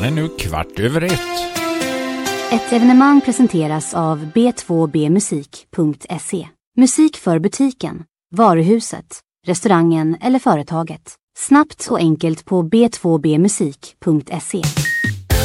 är nu 1:15. Ett evenemang presenteras av b2bmusik.se. Musik för butiken, varuhuset, restaurangen eller företaget. Snabbt och enkelt på b2bmusik.se.